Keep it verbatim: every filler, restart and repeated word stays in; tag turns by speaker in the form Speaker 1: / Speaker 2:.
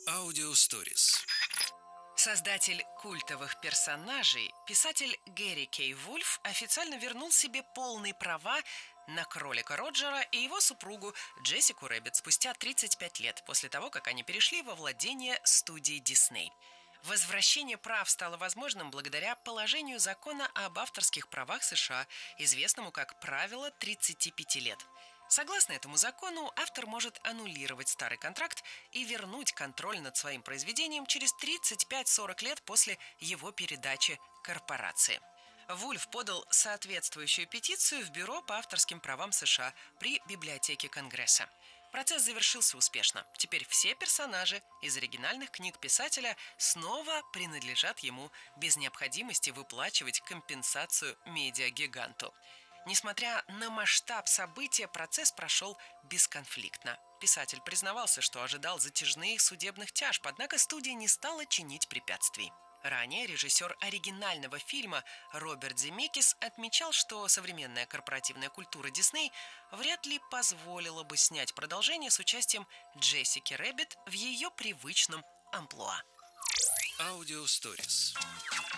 Speaker 1: Аудиосторис.
Speaker 2: Создатель культовых персонажей, писатель Гэри Кей Вульф официально вернул себе полные права на кролика Роджера и его супругу Джессику Рэббит спустя тридцать пять лет после того, как они перешли во владение студии Дисней. Возвращение прав стало возможным благодаря положению закона об авторских правах США, известному как правило тридцати пяти лет. Согласно этому закону, автор может аннулировать старый контракт и вернуть контроль над своим произведением через тридцать пять - сорок лет после его передачи корпорации. Вульф подал соответствующую петицию в Бюро по авторским правам США при Библиотеке Конгресса. Процесс завершился успешно. Теперь все персонажи из оригинальных книг писателя снова принадлежат ему без необходимости выплачивать компенсацию медиагиганту. Несмотря на масштаб события, процесс прошел бесконфликтно. Писатель признавался, что ожидал затяжных судебных тяжб, однако студия не стала чинить препятствий. Ранее режиссер оригинального фильма Роберт Земекис отмечал, что современная корпоративная культура Дисней вряд ли позволила бы снять продолжение с участием Джессики Рэббит в ее привычном амплуа.
Speaker 1: Аудиосторис.